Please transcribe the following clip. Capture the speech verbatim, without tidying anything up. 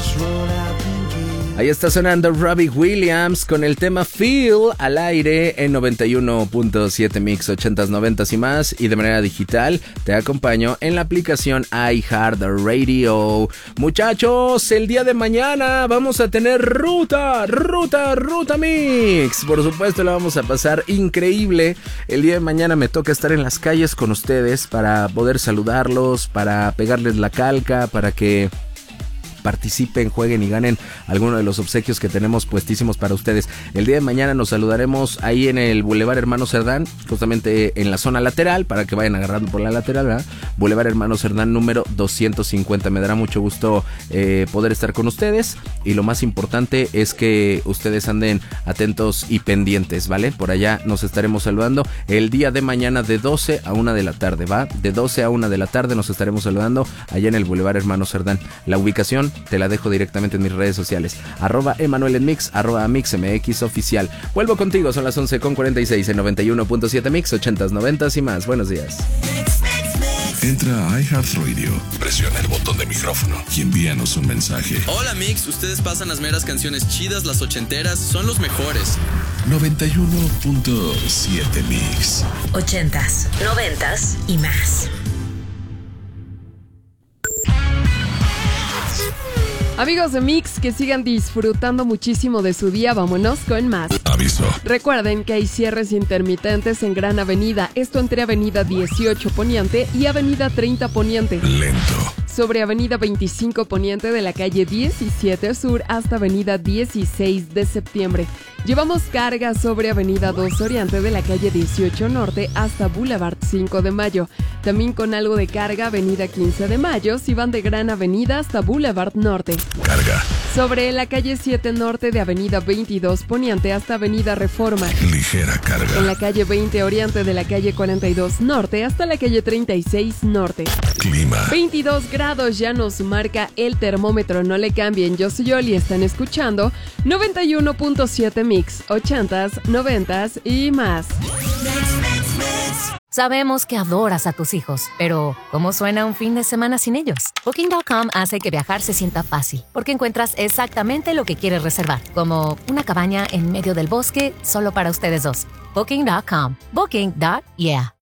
Ahí está sonando Robbie Williams con el tema Feel al aire en noventa y uno punto siete Mix ochentas, noventas y más, y de manera digital te acompaño en la aplicación iHeartRadio. Muchachos, el día de mañana vamos a tener ruta, ruta, ruta Mix. Por supuesto la vamos a pasar increíble. El día de mañana me toca estar en las calles con ustedes para poder saludarlos, para pegarles la calca, para que participen, jueguen y ganen alguno de los obsequios que tenemos puestísimos para ustedes. El día de mañana nos saludaremos ahí en el Boulevard Hermano Cerdán, justamente en la zona lateral, para que vayan agarrando por la lateral, ¿verdad? Boulevard Hermano Cerdán número doscientos cincuenta. Me dará mucho gusto eh, poder estar con ustedes, y lo más importante es que ustedes anden atentos y pendientes, ¿vale? Por allá nos estaremos saludando el día de mañana de doce a una de la tarde, ¿va? De doce a una de la tarde nos estaremos saludando allá en el Boulevard Hermano Cerdán. La ubicación te la dejo directamente en mis redes sociales, arroba Emanuel en Mix, arroba MixMX oficial. Vuelvo contigo, son las once con cuarenta y seis en noventa y uno punto siete Mix, ochentas, noventas y más. Buenos días. Entra a iHeartRadio, presiona el botón de micrófono y envíanos un mensaje. Hola Mix, ustedes pasan las meras canciones chidas, las ochenteras, son los mejores. noventa y uno punto siete Mix. Ochentas, noventas y más. Amigos de Mix, que sigan disfrutando muchísimo de su día. Vámonos con más. Aviso. Recuerden que hay cierres intermitentes en Gran Avenida. Esto entre Avenida dieciocho Poniente y Avenida treinta Poniente. Lento. Sobre Avenida veinticinco Poniente de la calle diecisiete Sur hasta Avenida dieciséis de Septiembre. Llevamos carga sobre Avenida dos Oriente de la calle dieciocho Norte hasta Boulevard cinco de Mayo. También con algo de carga Avenida quince de Mayo si van de Gran Avenida hasta Boulevard Norte. Carga. Sobre la calle siete Norte de Avenida veintidós Poniente hasta Avenida Reforma. Ligera carga. En la calle veinte Oriente de la calle cuarenta y dos Norte hasta la calle treinta y seis Norte. Clima. veintidós grados ya nos marca el termómetro, no le cambien. Yo soy Yoli, están escuchando noventa y uno punto siete Mix, ochentas, noventas y más. Sabemos que adoras a tus hijos, pero ¿cómo suena un fin de semana sin ellos? Booking punto com hace que viajar se sienta fácil, porque encuentras exactamente lo que quieres reservar, como una cabaña en medio del bosque solo para ustedes dos. Booking punto com. Booking. Yeah.